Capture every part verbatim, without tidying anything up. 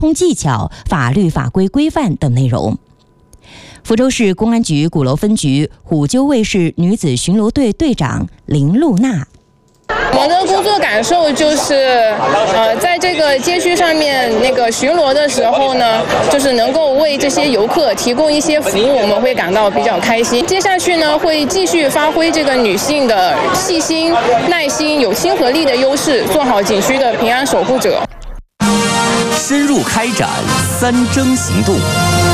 通技巧、法律法规规范等内容。福州市公安局鼓楼分局虎丘卫士女子巡逻队队长林露娜。 我们的工作感受就是，呃，在这个街区上面那个巡逻的时候呢，就是能够为这些游客提供一些服务，我们会感到比较开心。接下去呢，会继续发挥这个女性的细心、耐心、有亲和力的优势，做好景区的平安守护者。 深入开展三征行动。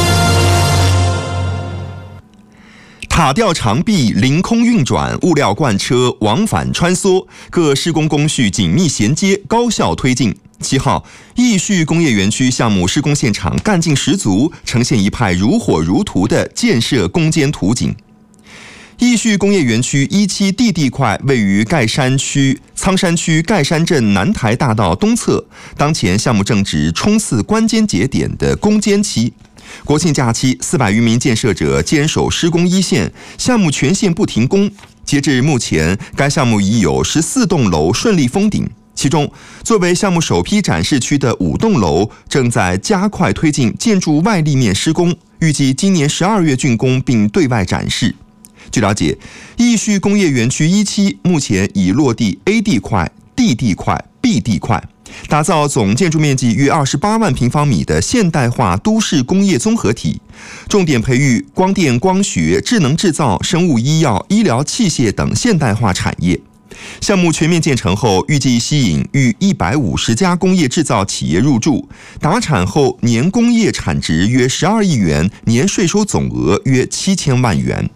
塔吊长臂凌空运转，物料罐车往返穿梭，各施工工序紧密衔接，高效推进。七号，义旭工业园区项目施工现场干劲十足，呈现一派如火如荼的建设攻坚图景。义旭工业园区一期地地块位于盖山区苍山区盖山镇南台大道东侧，当前项目正值冲刺关键节点的攻坚期。国庆假期，四百余名建设者坚守施工一线，项目全线不停工。截至目前，该项目已有十四栋楼顺利封顶，其中作为项目首批展示区的五栋楼正在加快推进建筑外立面施工，预计今年十二月竣工并对外展示。据了解，义旭工业园区一期目前已落地 A 地块、D 地块、B 地块，打造总建筑面积约二十八万平方米的现代化都市工业综合体，重点培育光电光学、智能制造、生物医药、医疗器械等现代化产业。项目全面建成后，预计吸引逾一百五十家工业制造企业入驻，达产后年工业产值约十二亿元，年税收总额约七千万元。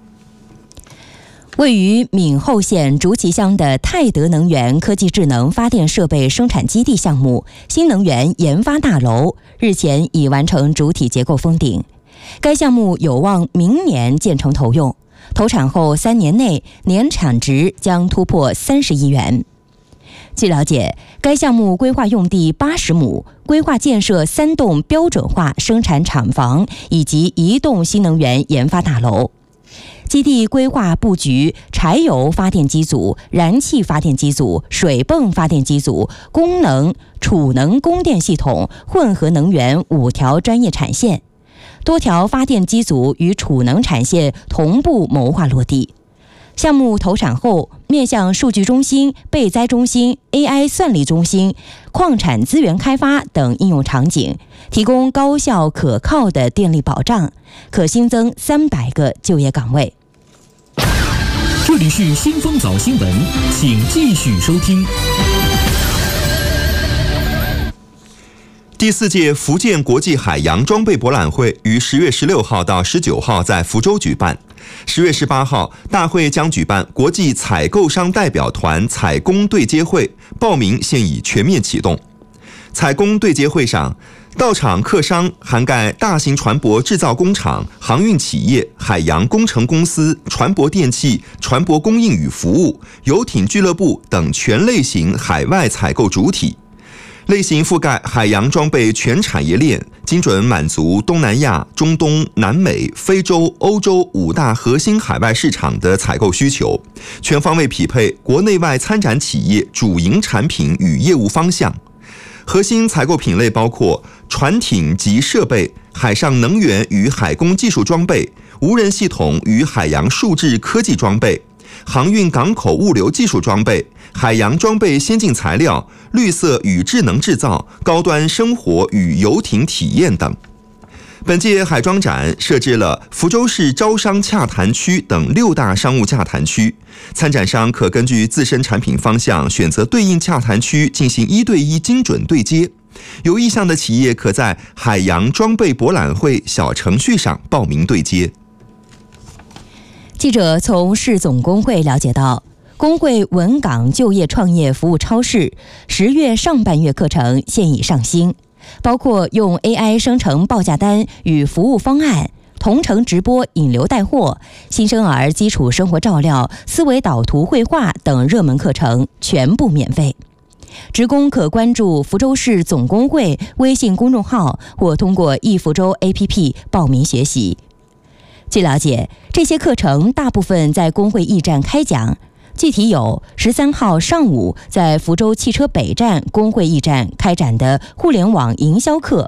位于闽后县竹崎乡的泰德能源科技智能发电设备生产基地项目新能源研发大楼日前已完成主体结构封顶，该项目有望明年建成投用，投产后三年内年产值将突破三十亿元。据了解，该项目规划用地八十亩，规划建设三栋标准化生产厂房以及一栋新能源研发大楼。基地规划布局柴油发电机组、燃气发电机组、水泵发电机组、功能储能供电系统、混合能源五条专业产线，多条发电机组与储能产线同步谋划落地。项目投产后，面向数据中心、备灾中心、A I 算力中心、矿产资源开发等应用场景，提供高效可靠的电力保障，可新增三百个就业岗位。 这里是新风早新闻，请继续收听。 第四届福建国际海洋装备博览会于十月十六号到十九号在福州举办。十月十八号，大会将举办国际采购商代表团采工对接会，报名现已全面启动。采工对接会上，到场客商涵盖大型船舶制造工厂、航运企业、海洋工程公司、船舶电器、船舶供应与服务、游艇俱乐部等全类型海外采购主体。类型覆盖海洋装备全产业链，精准满足东南亚、中东、南美、非洲、欧洲五大核心海外市场的采购需求，全方位匹配国内外参展企业主营产品与业务方向。核心采购品类包括船艇及设备、海上能源与海工技术装备、无人系统与海洋数字科技装备、航运港口物流技术装备、海洋装备先进材料、绿色与智能制造、高端生活与游艇体验等。本届海装展设置了福州市招商洽谈区等六大商务洽谈区，参展商可根据自身产品方向选择对应洽谈区进行一对一精准对接。有意向的企业可在海洋装备博览会小程序上报名对接。 记者从市总工会了解到，工会文岗就业创业服务超市十月上半月课程现已上新，包括用 A I 生成报价单与服务方案、同城直播引流带货、新生儿基础生活照料、思维导图绘画等热门课程全部免费。职工可关注福州市总工会微信公众号或通过易福州 A P P 报名学习。据了解，这些课程大部分在工会驿站开讲， 具体有十三号上午在福州汽车北站工会驿站开展的互联网营销课